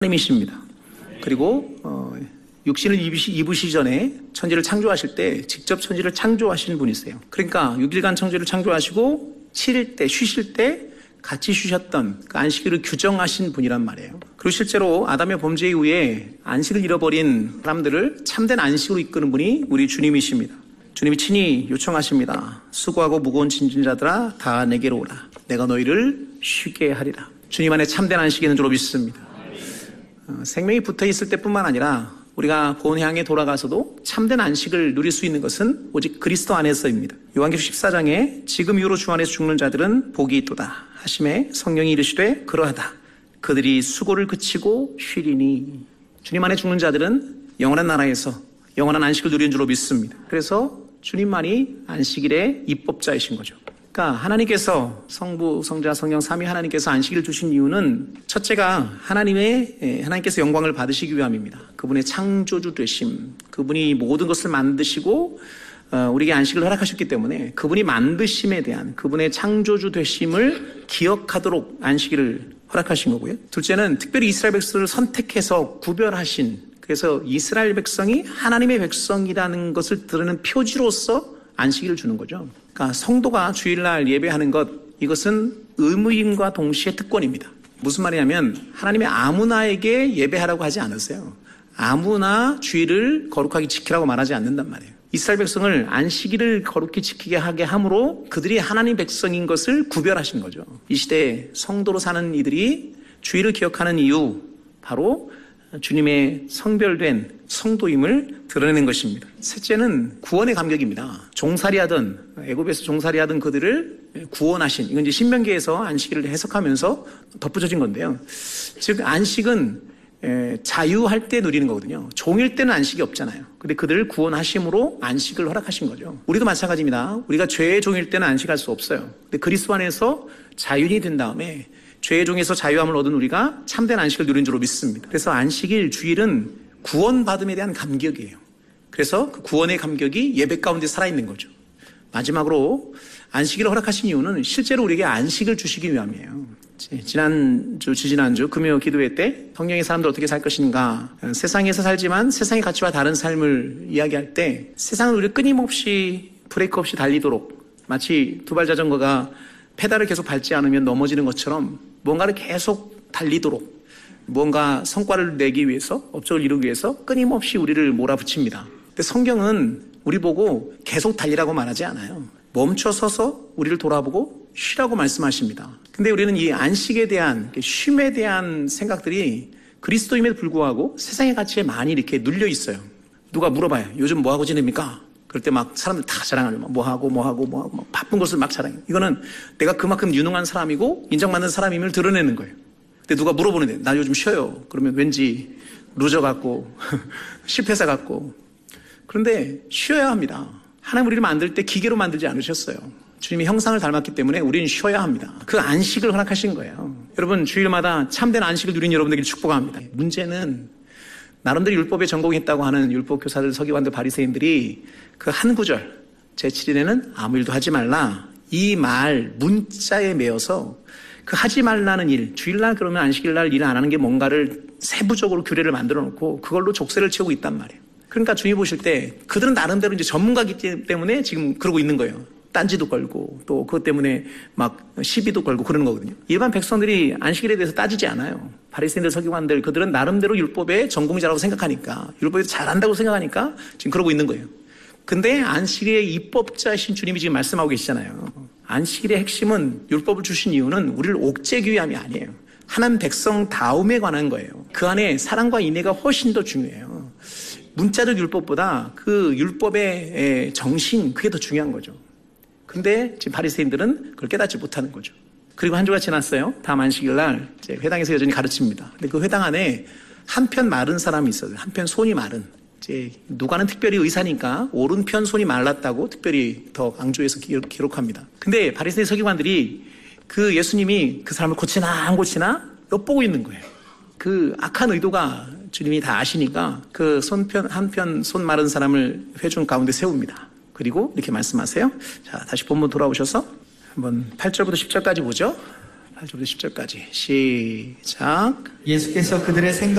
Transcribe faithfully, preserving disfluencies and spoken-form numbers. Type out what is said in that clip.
하나님이십니다. 그리고 어, 육신을 입으시, 입으시 전에 천지를 창조하실 때 직접 천지를 창조하신 분이세요. 그러니까 육 일간 천지를 창조하시고 칠 일 때 쉬실 때 같이 쉬셨던 그 안식일을 규정하신 분이란 말이에요. 그리고 실제로 아담의 범죄 이후에 안식을 잃어버린 사람들을 참된 안식으로 이끄는 분이 우리 주님이십니다. 주님이 친히 요청하십니다. 수고하고 무거운 짐진 자들아 다 내게로 오라. 내가 너희를 쉬게 하리라. 주님 안에 참된 안식이 있는 줄로 믿습니다. 어, 생명이 붙어 있을 때뿐만 아니라 우리가 본 향에 돌아가서도 참된 안식을 누릴 수 있는 것은 오직 그리스도 안에서입니다. 요한계시록 십사 장에 지금 이후로 주 안에서 죽는 자들은 복이 있도다 하심에 성령이 이르시되 그러하다. 그들이 수고를 그치고 쉬리니. 주님 안에 죽는 자들은 영원한 나라에서 영원한 안식을 누리는 줄로 믿습니다. 그래서 주님만이 안식일의 입법자이신 거죠. 그러니까 하나님께서 성부, 성자, 성령 삼위 하나님께서 안식일을 주신 이유는 첫째가 하나님의 하나님께서 영광을 받으시기 위함입니다. 그분의 창조주 되심, 그분이 모든 것을 만드시고 우리에게 안식을 허락하셨기 때문에 그분이 만드심에 대한 그분의 창조주 되심을 기억하도록 안식일을 허락하신 거고요. 둘째는 특별히 이스라엘 백성을 선택해서 구별하신, 그래서 이스라엘 백성이 하나님의 백성이라는 것을 드러내는 표지로서 안식일을 주는 거죠. 그러니까 성도가 주일날 예배하는 것, 이것은 의무임과 동시에 특권입니다. 무슨 말이냐면 하나님의 아무나에게 예배하라고 하지 않으세요. 아무나 주일을 거룩하게 지키라고 말하지 않는단 말이에요. 이스라엘 백성을 안식일을 거룩히 지키게 하게 함으로 그들이 하나님 백성인 것을 구별하신 거죠. 이 시대에 성도로 사는 이들이 주일을 기억하는 이유, 바로 주님의 성별된 성도임을 드러내는 것입니다. 셋째는 구원의 감격입니다. 종살이하던, 애굽에서 종살이하던 그들을 구원하신, 이건 이제 신명기에서 안식일을 해석하면서 덧붙여진 건데요. 즉 안식은 자유할 때 누리는 거거든요. 종일 때는 안식이 없잖아요. 근데 그들을 구원하심으로 안식을 허락하신 거죠. 우리도 마찬가지입니다. 우리가 죄의 종일 때는 안식할 수 없어요. 근데 그리스도 안에서 자유인이 된 다음에 죄의 종에서 자유함을 얻은 우리가 참된 안식을 누린 줄로 믿습니다. 그래서 안식일, 주일은 구원받음에 대한 감격이에요. 그래서 그 구원의 감격이 예배 가운데 살아있는 거죠. 마지막으로 안식일을 허락하신 이유는 실제로 우리에게 안식을 주시기 위함이에요. 지난주, 지지난주 금요 기도회 때 성령의 사람들 어떻게 살 것인가, 세상에서 살지만 세상의 가치와 다른 삶을 이야기할 때 세상은 우리를 끊임없이 브레이크 없이 달리도록, 마치 두발 자전거가 페달을 계속 밟지 않으면 넘어지는 것처럼 뭔가를 계속 달리도록, 뭔가 성과를 내기 위해서, 업적을 이루기 위해서 끊임없이 우리를 몰아붙입니다. 근데 성경은 우리 보고 계속 달리라고 말하지 않아요. 멈춰 서서 우리를 돌아보고 쉬라고 말씀하십니다. 근데 우리는 이 안식에 대한, 쉼에 대한 생각들이 그리스도임에도 불구하고 세상의 가치에 많이 이렇게 눌려 있어요. 누가 물어봐요. 요즘 뭐하고 지냅니까? 그럴 때 막 사람들 다 자랑하죠. 뭐하고 뭐하고 뭐하고 막 바쁜 것을 막 자랑해요. 이거는 내가 그만큼 유능한 사람이고 인정받는 사람임을 드러내는 거예요. 근데 누가 물어보는데 나 요즘 쉬어요. 그러면 왠지 루저 같고 실패자 같고. 그런데 쉬어야 합니다. 하나님 우리를 만들 때 기계로 만들지 않으셨어요. 주님이 형상을 닮았기 때문에 우리는 쉬어야 합니다. 그 안식을 허락하신 거예요. 여러분 주일마다 참된 안식을 누린 여러분들에게 축복합니다. 문제는 나름대로 율법에 전공했다고 하는 율법 교사들, 서기관들, 바리새인들이 그 한 구절, 제칠 일에는 아무 일도 하지 말라, 이 말 문자에 매여서 그 하지 말라는 일, 주일날 그러면 안식일날 일 안 하는 게 뭔가를 세부적으로 규례를 만들어 놓고 그걸로 족쇄를 채우고 있단 말이에요. 그러니까 주님 보실 때 그들은 나름대로 이제 전문가이기 때문에 지금 그러고 있는 거예요. 딴지도 걸고 또 그것 때문에 막 시비도 걸고 그러는 거거든요. 일반 백성들이 안식일에 대해서 따지지 않아요. 바리새인들, 서기관들, 그들은 나름대로 율법의 전공자라고 생각하니까, 율법에 잘한다고 생각하니까 지금 그러고 있는 거예요. 근데 안식일의 입법자이신 주님이 지금 말씀하고 계시잖아요. 안식일의 핵심은, 율법을 주신 이유는 우리를 옥죄기 위함이 아니에요. 하나님 백성다움에 관한 거예요. 그 안에 사랑과 인애가 훨씬 더 중요해요. 문자적 율법보다 그 율법의 정신, 그게 더 중요한 거죠. 근데 지금 바리새인들은 그걸 깨닫지 못하는 거죠. 그리고 한 주가 지났어요. 다음 안식일 날 이제 회당에서 여전히 가르칩니다. 근데 그 회당 안에 한편 마른 사람이 있어요. 한편 손이 마른. 이제 누가는 특별히 의사니까 오른편 손이 말랐다고 특별히 더 강조해서 기록합니다. 근데 바리새인 서기관들이 그 예수님이 그 사람을 고치나 안 고치나 엿보고 있는 거예요. 그 악한 의도가 주님이 다 아시니까 그 손편 한편 손 마른 사람을 회중 가운데 세웁니다. 그리고 이렇게 말씀하세요. 자, 다시 본문 돌아오셔서 한번 팔 절부터 십 절까지 보죠. 팔 절부터 십 절까지 시작. 예수께서 그들의 생각